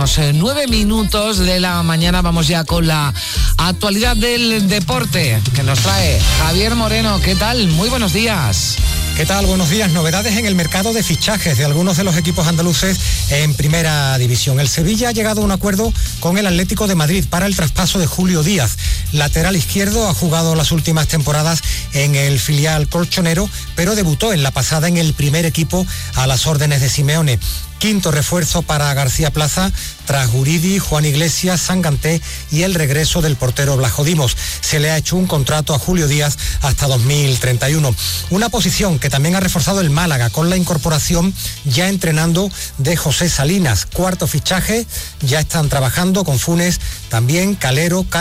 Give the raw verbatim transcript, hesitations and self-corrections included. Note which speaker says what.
Speaker 1: menos eh, nueve minutos de la mañana. Vamos ya con la actualidad del deporte que nos trae Javier Moreno. ¿Qué tal? Muy buenos días.
Speaker 2: ¿Qué tal? Buenos días. Novedades en el mercado de fichajes de algunos de los equipos andaluces en primera división. El Sevilla ha llegado a un acuerdo con el Atlético de Madrid para el traspaso de Julio Díaz. Lateral izquierdo, ha jugado las últimas temporadas en el filial colchonero, pero debutó en la pasada en el primer equipo a las órdenes de Simeone. Quinto refuerzo para García Plaza tras Guridi, Juan Iglesias, Sanganté y el regreso del portero Blajo Dimos. Se le ha hecho un contrato a Julio Díaz hasta dos mil treinta y uno. Una posición que también ha reforzado el Málaga con la incorporación ya entrenando de José Salinas. Cuarto fichaje, ya están trabajando con Funes, también Calero,